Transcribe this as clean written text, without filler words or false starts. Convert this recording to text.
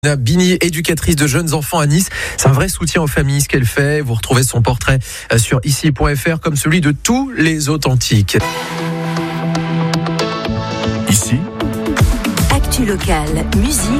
Bini, éducatrice de jeunes enfants à Nice. C'est un vrai soutien aux familles ce qu'elle fait. Vous retrouvez son portrait sur ici.fr comme celui de tous les authentiques. Ici, Actu locale, musique,